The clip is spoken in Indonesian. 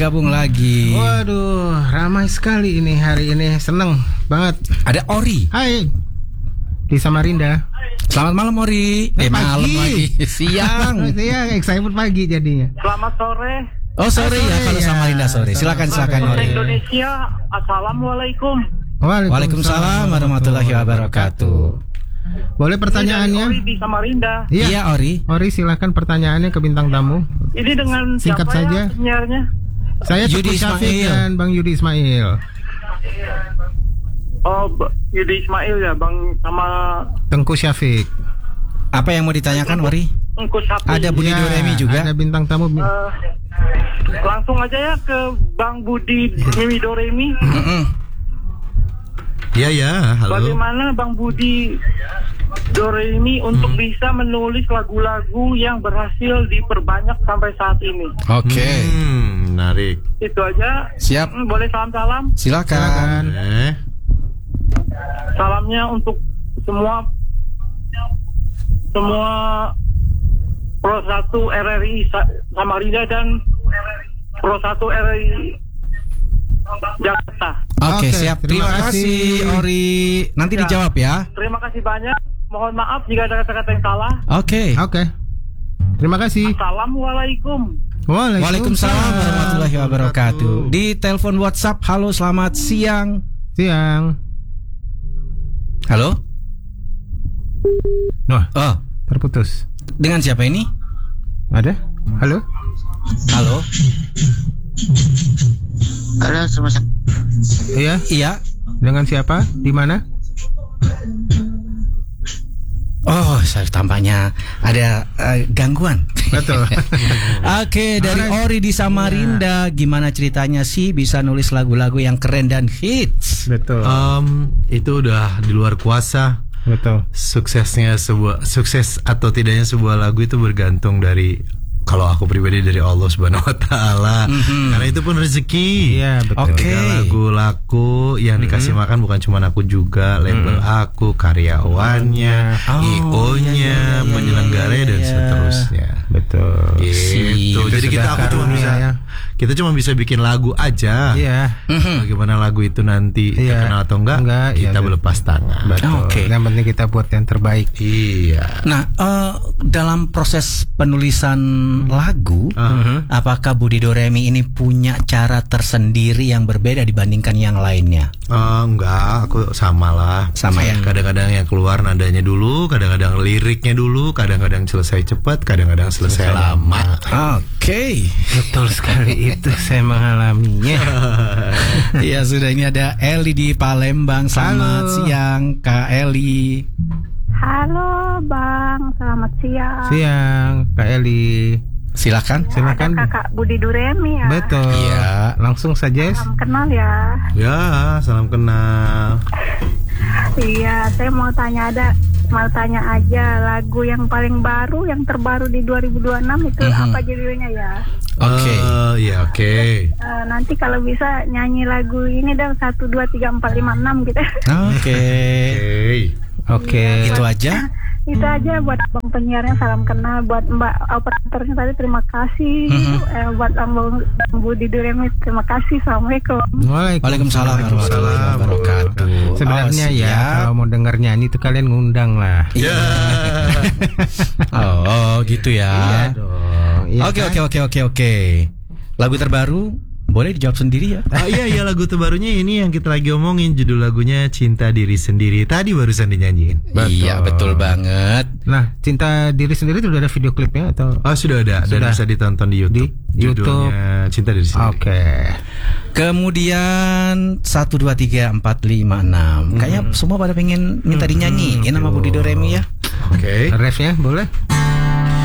Gabung lagi. Waduh, ramai sekali ini hari ini, seneng banget. Ada Ori. Hai, di Samarinda. Selamat malam Ori. Malam lagi. Siang. Siang, excited pagi jadinya. Selamat sore. Oh sore ya, kalau ya. Samarinda sore. Silakan Ori. Indonesia, assalamualaikum. Waalaikumsalam warahmatullahi wabarakatuh. Boleh pertanyaannya? Ori di Samarinda. Iya Ori. Ori, silakan pertanyaannya ke bintang tamu. Ini dengan Singkat siapa saja. ya penyiarnya? Saya Yudi Teguh Syafiq Ismail dan Bang Yudi Ismail. Oh, Yudi Ismail ya, Bang, sama Tengku Syafiq. Apa yang mau ditanyakan Ori? Engku Sapi. Ada Budi Doremi juga. Ada bintang tamu. Langsung aja ya ke Bang Budi Doremi. Ya, halo. Bagaimana Bang Budi Doremi untuk bisa menulis lagu-lagu yang berhasil diperbanyak sampai saat ini? Oke. Menarik. Itu aja. Siap. Boleh salam-salam? Silakan. Salamnya untuk semua Pro 1 RRI Samarinda dan Pro 1 RRI Jakarta. Oke, Oke, siap. terima Terima kasih Ori. Nanti Ya. dijawab ya. Terima kasih banyak. Mohon maaf jika ada kata-kata yang salah. Oke. Oke. Terima kasih. Assalamualaikum. Waalaikumsalam warahmatullahi wabarakatuh. Di telepon WhatsApp, halo selamat siang. Siang. Halo? Wah, Oh, terputus. dengan siapa ini? Ada? Halo? Halo? Halo, sama Iya, Iya. dengan siapa? Di mana? Oh, saya tampaknya ada gangguan. Betul. Oke, dari Ori di Samarinda, gimana ceritanya sih bisa nulis lagu-lagu yang keren dan hits? Betul. Itu udah di luar kuasa. Betul. Sukses atau tidaknya sebuah lagu itu bergantung dari, kalau aku pribadi, dari Allah Subhanahu wa taala. Karena itu pun rezeki. Iya, betul. Oke. Ketika lagu laku yang dikasih makan bukan cuma aku juga, label aku, karyawannya, IO-nya, penyelenggaranya dan seterusnya. Betul. Gitu. Jadi kita cuma bisa bikin lagu aja. Iya. Bagaimana lagu itu nanti Iya. terkenal atau enggak, kita iya, berlepas tangan. Betul. Oke. Yang penting kita buat yang terbaik. Iya. Nah, dalam proses penulisan lagu, apakah Budi Doremi ini punya cara tersendiri yang berbeda dibandingkan yang lainnya? Enggak, aku sama lah. Sama ya? Kadang-kadang yang keluar nadanya dulu, kadang-kadang liriknya dulu, kadang-kadang selesai cepat, kadang-kadang selesai lama. Oke. Betul sekali itu, saya mengalaminya. Ya sudah, ini ada Eli di Palembang. Selamat Halo. siang Kak Eli. Halo Bang, selamat siang. Siang, Kak Eli. Silakan. Silakan. Ada Kakak Budi Doremi ya. Betul. Iya. Langsung saja. Salam kenal ya. Ya, salam kenal. Iya, saya mau tanya aja lagu yang paling baru, yang terbaru di 2026 itu apa judulnya ya? Oke. Ya, oke. Nanti kalau bisa nyanyi lagu ini dong 1 2 3 4 5 6 gitu. Oke. Oke. Itu aja. Itu aja buat Bang penyiarnya, salam kenal. Buat Mbak operatornya tadi terima kasih. Buat Bang Budi Doremi terima kasih. Assalamualaikum. Waalaikumsalam warahmatullahi wabarakatuh. Sebenarnya Oh, ya, siap. kalau mau denger nyanyi itu kalian ngundang lah. Iya. Oh, gitu ya. Iya Oke, kan? oke. Lagu terbaru boleh dijawab sendiri ya. Iya, lagu terbarunya ini yang kita lagi omongin, judul lagunya Cinta Diri Sendiri. Tadi barusan dinyanyiin. Iya, betul banget. Nah, Cinta Diri Sendiri itu udah ada video klipnya atau? Oh, sudah ada dan Sudah. bisa ditonton di YouTube. Di YouTube. Judulnya Cinta Diri Sendiri. Oke. Kemudian 1 2 3 4 5 6. Kayaknya semua pada pengen minta dinyanyiin sama Budi Doremi ya. Oke. Refnya boleh?